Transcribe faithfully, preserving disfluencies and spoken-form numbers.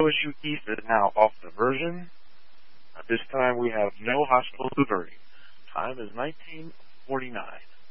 O S U East is now off diversion. At this time, we have no hospital Missouri. Time is nineteen forty-nine.